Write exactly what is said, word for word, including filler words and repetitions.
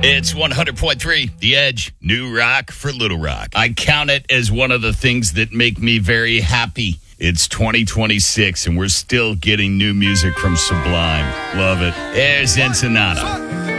It's one hundred point three, The Edge, new rock for Little Rock. I count it as one of the things that make me very happy. It's twenty twenty-six, and we're still getting new music from Sublime. Love it. There's Ensenada.